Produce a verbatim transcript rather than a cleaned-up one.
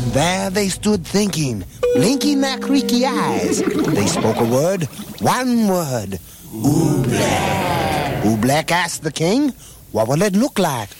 There they stood thinking, blinking their creaky eyes. They spoke a word, one word. Oobleck. Oobleck asked the king, what will it look like?